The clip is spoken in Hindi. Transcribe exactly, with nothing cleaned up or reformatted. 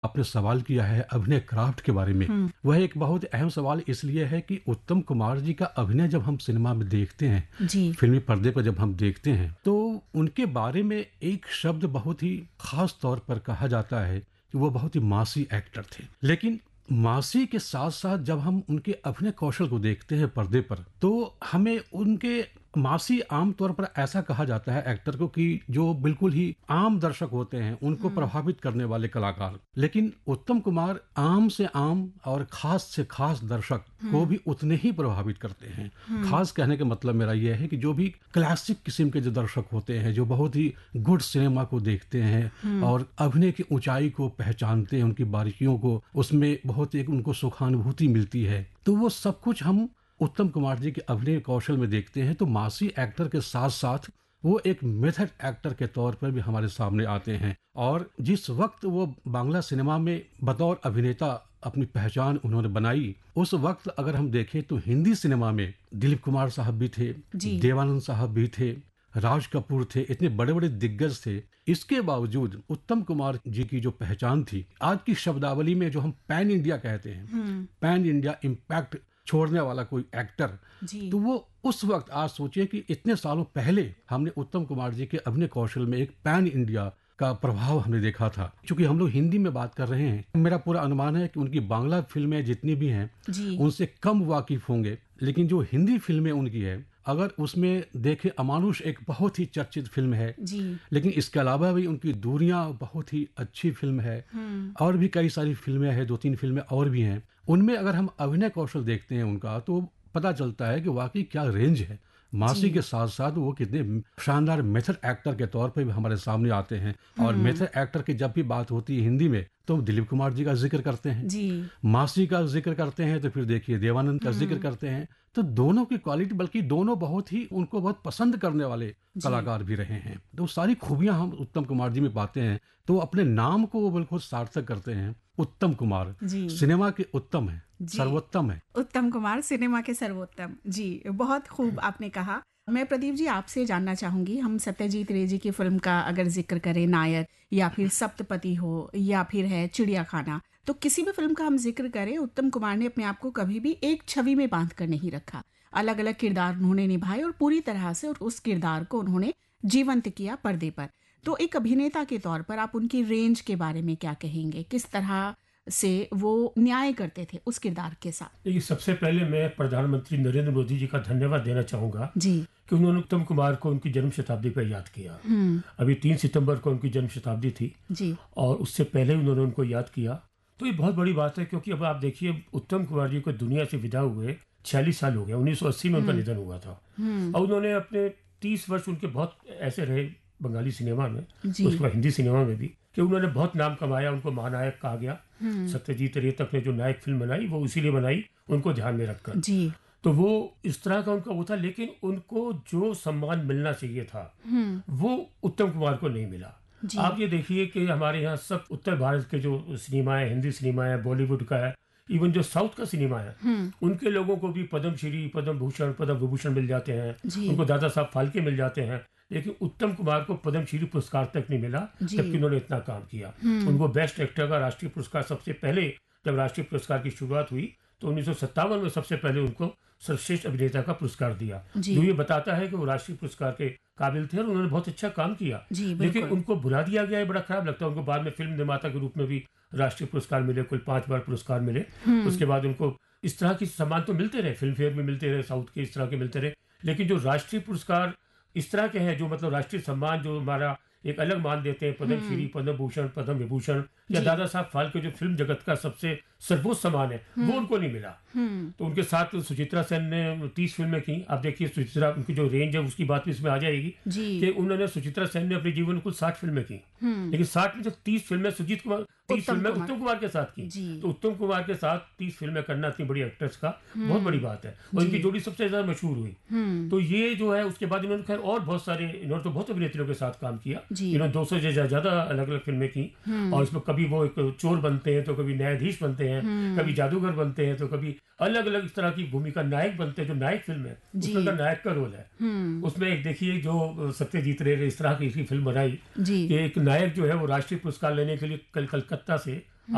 आपने सवाल किया है अभिनय क्राफ्ट के बारे में, वह एक बहुत अहम सवाल इसलिए है कि उत्तम कुमार जी का अभिनय जब हम सिनेमा में देखते हैं, फिल्मी पर्दे पर जब हम देखते हैं, तो उनके बारे में एक शब्द बहुत ही खास तौर पर कहा जाता है कि वो बहुत ही मासी एक्टर थे। लेकिन मासी के साथ साथ जब हम उनके अभिनय कौशल को देखते हैं पर्दे पर, तो हमें उनके मासी आमतौर पर ऐसा कहा जाता है एक्टर को कि जो बिल्कुल ही आम दर्शक होते हैं उनको प्रभावित करने वाले कलाकार। लेकिन उत्तम कुमार आम से आम और खास से खास दर्शक को भी उतने ही प्रभावित करते हैं। खास कहने का मतलब मेरा यह है कि जो भी क्लासिक किस्म के जो दर्शक होते हैं, जो बहुत ही गुड सिनेमा को देखते हैं और अभिनय की ऊंचाई को पहचानते हैं, उनकी बारीकियों को, उसमें बहुत एक उनको सुखानुभूति मिलती है, तो वो सब कुछ हम उत्तम कुमार जी के अभिनय कौशल में देखते हैं। तो मासी एक्टर के साथ साथ वो एक मेथड एक्टर के तौर पर भी हमारे सामने आते हैं। और जिस वक्त वो बांग्ला सिनेमा में बतौर अभिनेता अपनी पहचान उन्होंने बनाई, उस वक्त अगर हम देखें तो हिंदी सिनेमा में दिलीप कुमार साहब भी थे, देवानंद साहब भी थे, राज कपूर थे, इतने बड़े बड़े दिग्गज थे। इसके बावजूद उत्तम कुमार जी की जो पहचान थी, आज की शब्दावली में जो हम पैन इंडिया कहते हैं, पैन इंडिया इम्पैक्ट छोड़ने वाला कोई एक्टर, तो वो उस वक्त, आज सोचिए कि इतने सालों पहले हमने उत्तम कुमार जी के अभिनय कौशल में एक पैन इंडिया का प्रभाव हमने देखा था। क्योंकि हम लोग हिंदी में बात कर रहे हैं, मेरा पूरा अनुमान है कि उनकी बांग्ला फिल्में जितनी भी हैं उनसे कम वाकिफ होंगे, लेकिन जो हिंदी फिल्में उनकी है, अगर उसमें देखें, अमानुष एक बहुत ही चर्चित फिल्म है, लेकिन इसके अलावा भी उनकी दूरियां बहुत ही अच्छी फिल्म है, और भी कई सारी फिल्में हैं, दो तीन फिल्में और भी हैं। उनमें अगर हम अभिनय कौशल देखते हैं उनका, तो पता चलता है कि वाकई क्या रेंज है। मासी के साथ साथ वो कितने शानदार मेथड एक्टर के तौर पर भी हमारे सामने आते हैं। और मेथड एक्टर की जब भी बात होती है हिंदी में, तो हम दिलीप कुमार जी का जिक्र करते हैं जी। मासी का जिक्र करते हैं, तो फिर देखिए देवानंद का जिक्र करते हैं। तो दोनों की क्वालिटी, बल्कि दोनों बहुत ही उनको बहुत पसंद करने वाले कलाकार भी रहे हैं। तो सारी खूबियां हम उत्तम कुमार जी में पाते हैं। तो अपने नाम को वो बिल्कुल सार्थक करते हैं। उत्तम कुमार सिनेमा के उत्तम है, सर्वोत्तम है। उत्तम कुमार सिनेमा के सर्वोत्तम जी, बहुत खूब आपने कहा। मैं प्रदीप जी आपसे जानना चाहूंगी, हम सत्यजीत रे जी की फिल्म का अगर जिक्र करें, नायक या फिर सप्तपति हो या फिर है चिड़िया खाना, तो किसी भी फिल्म का हम जिक्र करें, उत्तम कुमार ने अपने आप को कभी भी एक छवि में बांध कर नहीं रखा। अलग अलग किरदार उन्होंने निभाए और पूरी तरह से उस किरदार को उन्होंने जीवंत किया पर्दे पर। तो एक अभिनेता के तौर पर आप उनकी रेंज के बारे में क्या कहेंगे? किस तरह से वो न्याय करते थे उस किरदार के साथ? देखिए, सबसे पहले मैं प्रधानमंत्री नरेंद्र मोदी जी का धन्यवाद देना चाहूंगा जी कि उन्होंने उत्तम कुमार को उनकी जन्म शताब्दी पर याद किया। अभी तीन सितंबर को उनकी जन्म शताब्दी थी जी, और उससे पहले उन्होंने उनको याद किया। तो ये बहुत बड़ी बात है, क्योंकि अब आप देखिए, उत्तम कुमार जी को दुनिया से विदा हुए छियालीस साल हो गए। उन्नीस सौ अस्सी में उनका निधन हुआ था, और उन्होंने अपने तीस वर्ष उनके बहुत ऐसे रहे बंगाली सिनेमा में, उसके बाद हिंदी सिनेमा में भी, कि उन्होंने बहुत नाम कमाया। उनको महानायक कहा गया। सत्यजीत रे तक ने जो नायक फिल्म बनाई, वो इसीलिए बनाई उनको ध्यान में रखकर जी। तो वो इस तरह का उनका वो था, लेकिन उनको जो सम्मान मिलना चाहिए था वो उत्तम कुमार को नहीं मिला। आप ये देखिए कि हमारे यहाँ सब उत्तर भारत के जो सिनेमा है, हिंदी सिनेमा है, बॉलीवुड का है, इवन जो साउथ का सिनेमा है, उनके लोगों को भी पद्म श्री, पद्म भूषण, पद्म विभूषण मिल जाते हैं, उनको दादा साहब फाल्के मिल जाते हैं, लेकिन उत्तम कुमार को पद्म श्री पुरस्कार तक नहीं मिला, जबकि उन्होंने इतना काम किया। उनको बेस्ट एक्टर का राष्ट्रीय पुरस्कार, सबसे पहले जब राष्ट्रीय पुरस्कार की शुरुआत हुई तो उन्नीस सौ सत्तावन में सबसे पहले उनको सर्वश्रेष्ठ अभिनेता का पुरस्कार दिया, जो ये बताता है कि वो राष्ट्रीय पुरस्कार के काबिल थे और उन्होंने बहुत अच्छा काम किया। लेकिन उनको बुला दिया गया है, बड़ा खराब लगता है। उनको बाद में फिल्म निर्माता के रूप में भी राष्ट्रीय पुरस्कार मिले, कुल पांच बार पुरस्कार मिले। उसके बाद उनको इस तरह की सम्मान तो मिलते रहे, फिल्म फेयर में मिलते रहे, साउथ के इस तरह के मिलते रहे, लेकिन जो राष्ट्रीय पुरस्कार इस तरह के हैं, जो मतलब राष्ट्रीय सम्मान जो हमारा एक अलग मान देते हैं, पद्म श्री, पद्म भूषण, पद्म विभूषण या दादा साहब फाल्के जो फिल्म जगत का सबसे सर्वोच्च सम्मान है, वो उनको नहीं मिला। तो उनके साथ सुचित्रा सेन ने तीस फिल्में की। आप देखिए सुचित्रा, उनकी जो रेंज है उसकी बात भी इसमें आ जाएगी कि उन्होंने, सुचित्रा सेन ने अपने जीवन में कुल साठ फिल्में की, लेकिन साठ में से तीस फिल्में सुजीत कुमार, तीस फिल्में उत्तम कुमार के साथ की। तो उत्तम कुमार के साथ तीस फिल्में करना इतनी बड़ी एक्ट्रेस का बहुत बड़ी बात है, और इनकी जोड़ी सबसे ज्यादा मशहूर हुई। तो ये जो है, उसके बाद इन्होंने खैर और बहुत सारे, इन्होंने तो बहुत अभिनेत्रियों के साथ काम किया। इन्होंने दो सौ से ज्यादा अलग अलग फिल्में की, और इसमें कभी वो एक चोर बनते हैं, तो कभी न्यायाधीश बनते हैं, कभी जादूगर बनते हैं, तो कभी अलग अलग इस तरह की भूमिका, नायक बनते हैं। जो नायक फिल्म है उसमें का नायक का रोल है। उसमें एक देखिए, जो सत्यजीत रे ने इस तरह की इसकी फिल्म बनाई कि एक नायक जो है वो राष्ट्रीय पुरस्कार लेने के लिए कल कलकत्ता से